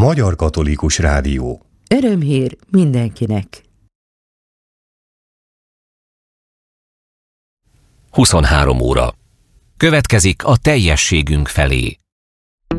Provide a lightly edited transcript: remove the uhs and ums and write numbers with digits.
Magyar Katolikus Rádió. Örömhír mindenkinek. 23 óra. Következik a teljességünk felé.